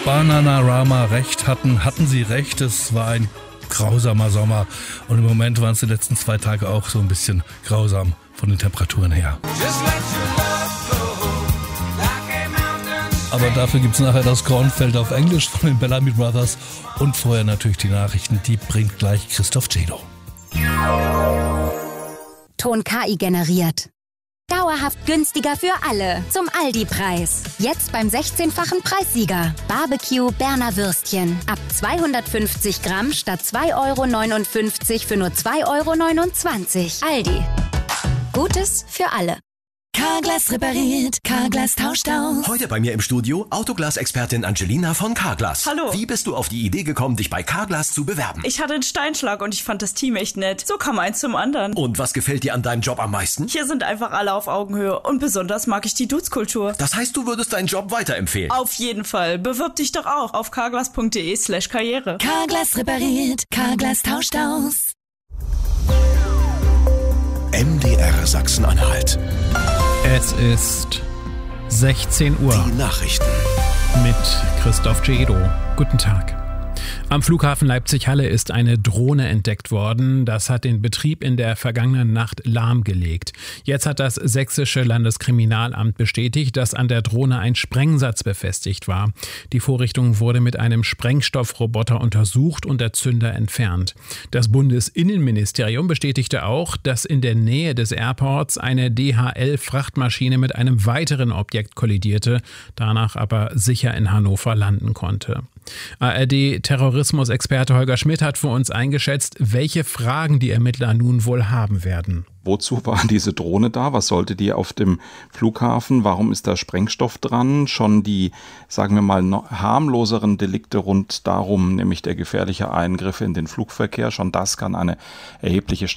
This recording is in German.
Bananarama recht hatten, hatten sie recht. Es war ein grausamer Sommer. Und im Moment waren es die letzten 2 Tage auch so ein bisschen grausam von den Temperaturen her. Aber dafür gibt es nachher das Kornfeld auf Englisch von den Bellamy Brothers. Und vorher natürlich die Nachrichten. Die bringt gleich Christoph Cedo. Ton KI generiert. Dauerhaft günstiger für alle. Zum Aldi-Preis. Jetzt beim 16-fachen Preissieger. Barbecue Berner Würstchen. Ab 250 Gramm statt 2,59 € für nur 2,29 €. Aldi. Gutes für alle. Carglass repariert, Carglass tauscht aus. Heute bei mir im Studio Autoglas-Expertin Angelina von Carglass. Hallo. Wie bist du auf die Idee gekommen, dich bei Carglass zu bewerben? Ich hatte einen Steinschlag und ich fand das Team echt nett. So kam eins zum anderen. Und was gefällt dir an deinem Job am meisten? Hier sind einfach alle auf Augenhöhe und besonders mag ich die Dudes-Kultur. Das heißt, du würdest deinen Job weiterempfehlen? Auf jeden Fall. Bewirb dich doch auch auf carglass.de/karriere. Carglass repariert, Carglass tauscht aus. MDR Sachsen-Anhalt. Es ist 16 Uhr. Die Nachrichten Mit Christoph Cedo. Guten Tag. Am Flughafen Leipzig-Halle ist eine Drohne entdeckt worden. Das hat den Betrieb in der vergangenen Nacht lahmgelegt. Jetzt hat das sächsische Landeskriminalamt bestätigt, dass an der Drohne ein Sprengsatz befestigt war. Die Vorrichtung wurde mit einem Sprengstoffroboter untersucht und der Zünder entfernt. Das Bundesinnenministerium bestätigte auch, dass in der Nähe des Airports eine DHL-Frachtmaschine mit einem weiteren Objekt kollidierte, danach aber sicher in Hannover landen konnte. ARD-Terrorismusexperte Holger Schmidt hat für uns eingeschätzt, welche Fragen die Ermittler nun wohl haben werden. Wozu war diese Drohne da? Was sollte die auf dem Flughafen? Warum ist da Sprengstoff dran? Schon die, sagen wir mal, harmloseren Delikte rund darum, nämlich der gefährliche Eingriff in den Flugverkehr, schon das kann eine erhebliche